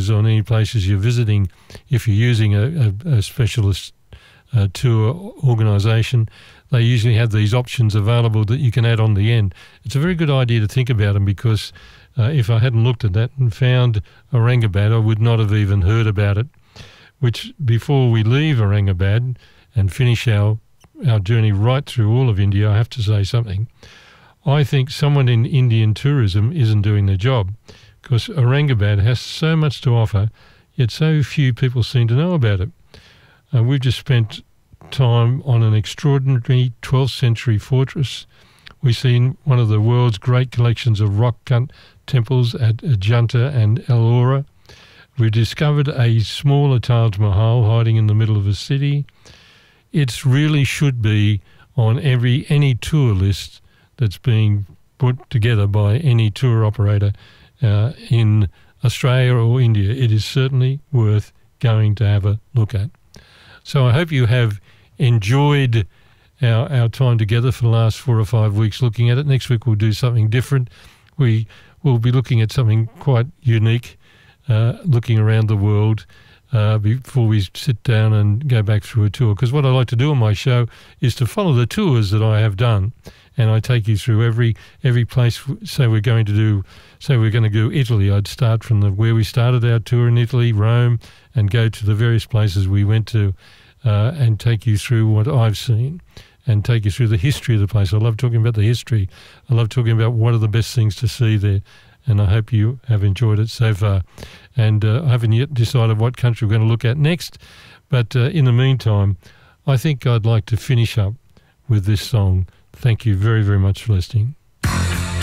tours on any places you're visiting, if you're using a specialist tour organisation, they usually have these options available that you can add on the end. It's a very good idea to think about them, because if I hadn't looked at that and found Aurangabad, I would not have even heard about it. Which, before we leave Aurangabad and finish our journey right through all of India, I have to say something. I think someone in Indian tourism isn't doing their job, because Aurangabad has so much to offer, yet so few people seem to know about it. We've just spent time on an extraordinary 12th century fortress. We've seen one of the world's great collections of rock-cut temples at Ajanta and Ellora. We discovered a smaller Taj Mahal hiding in the middle of a city. It really should be on any tour list that's being put together by any tour operator in Australia or India. It is certainly worth going to have a look at. So I hope you have enjoyed our time together for the last 4 or 5 weeks looking at it. Next week we'll do something different. We will be looking at something quite unique, looking around the world before we sit down and go back through a tour. Because what I like to do on my show is to follow the tours that I have done, and I take you through every place. Say we're going to do Italy. I'd start from where we started our tour in Italy, Rome, and go to the various places we went to, and take you through what I've seen, and take you through the history of the place. I love talking about the history. I love talking about what are the best things to see there, and I hope you have enjoyed it so far. And I haven't yet decided what country we're going to look at next, but in the meantime, I think I'd like to finish up with this song. Thank you very, very much for listening.